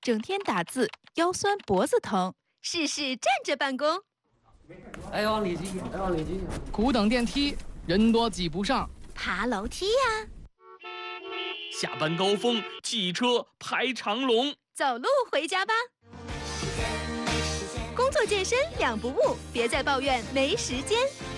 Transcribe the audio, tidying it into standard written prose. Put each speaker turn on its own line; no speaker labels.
整天打字，腰酸脖子疼，
试试站着办公。
哎，往里挤，哎，往里挤。
苦等电梯，人多挤不上。
爬楼梯呀。
下班高峰，汽车排长龙。
走路回家吧。工作健身两不误，别再抱怨没时间。